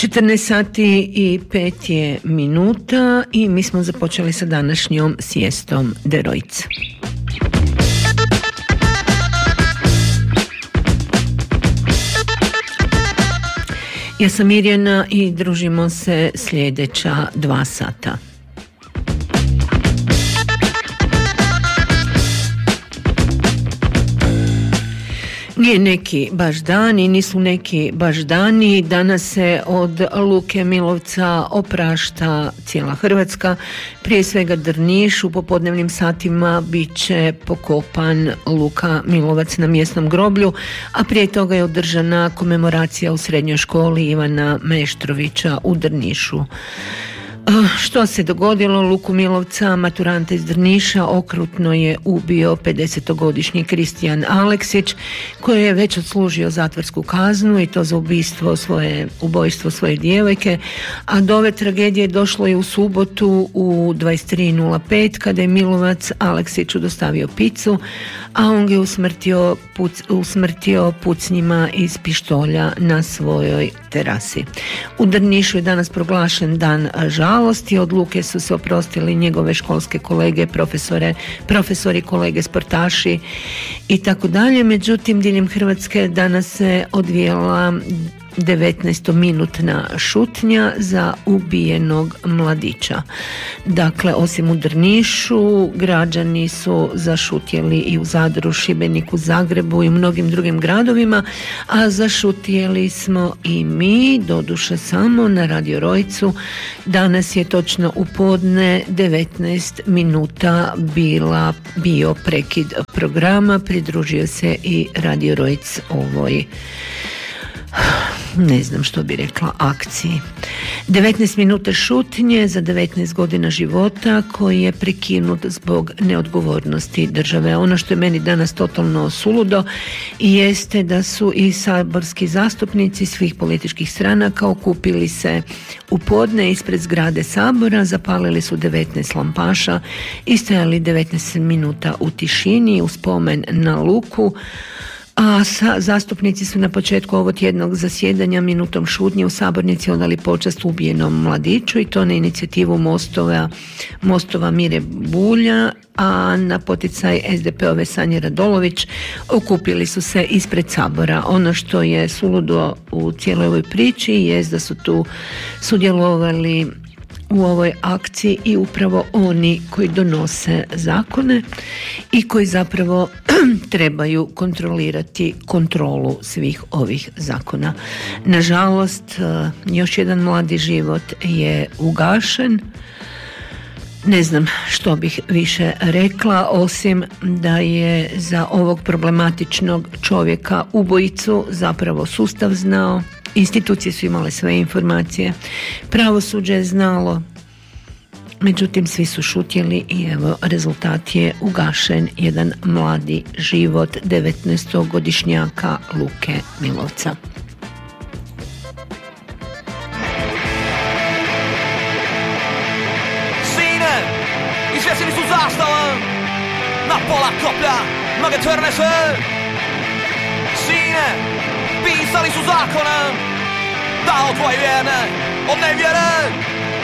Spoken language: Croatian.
14 sati i 5 je minuta i mi smo započeli sa današnjom sijestom Derojc. Ja sam Mirjana i družimo se sljedeća 2 sata. Nije neki baš dan i nisu neki baš dani. Danas se od Luke Milovca oprašta cijela Hrvatska. Prije svega Drniš. U popodnevnim satima bit će pokopan Luka Milovac na mjesnom groblju, a prije toga je održana komemoracija u srednjoj školi Ivana Meštrovića u Drnišu. Što se dogodilo? Luku Milovca, maturanta iz Drniša, okrutno je ubio 50-godišnji Kristijan Aleksić, koji je već odslužio zatvorsku kaznu i to za ubojstvo svoje djevojke, a do ove tragedije došlo je u subotu u 23:05 kada je Milovac Aleksiću dostavio picu, a on ga je usmrtio pucnjima iz pištolja na svojoj terasi. U Drnišu je danas proglašen dan žalosti. Od Luke su se oprostili njegove školske kolege, profesori, kolege, sportaši i tako dalje. Međutim, diljem Hrvatske danas se odvijala 19-minutna šutnja za ubijenog mladića. Dakle, osim u Drnišu, građani su zašutjeli i u Zadru, Šibeniku, Zagrebu i u mnogim drugim gradovima, a zašutjeli smo i mi, doduše samo na Radio Rojcu. Danas je točno u podne 19 minuta bio prekid programa, pridružio se i Radio Rojc ovoj, ne znam što bi rekla, akciji. 19 minuta šutnje za 19 godina života koji je prekinut zbog neodgovornosti države. Ono što je meni danas totalno suludo jeste da su i saborski zastupnici svih političkih stranaka okupili se u podne ispred zgrade Sabora, zapalili su 19 lampaša i stajali 19 minuta u tišini u spomen na Luku. A zastupnici su na početku ovog tjednog zasjedanja minutom šutnje u sabornici odali počast ubijenom mladiću i to na inicijativu Mostova Mire Bulja, a na poticaj SDP-ove Sanje Radolović okupili su se ispred Sabora. Ono što je suludo u cijeloj ovoj priči jest da su tu sudjelovali u ovoj akciji i upravo oni koji donose zakone i koji zapravo trebaju kontrolirati kontrolu svih ovih zakona. Nažalost, još jedan mladi život je ugašen. Ne znam što bih više rekla, osim da je za ovog problematičnog čovjeka ubojicu zapravo sustav znao, institucije su imale sve informacije, pravosuđe je znalo, međutim svi su šutjeli i evo rezultat je ugašen jedan mladi život 19-godišnjaka Luke Milovca. Sine, izvjesili su zastavom na pola koplja, noge crne se. Sine, pisali su zakonom da odvoji vjerne od nevjere.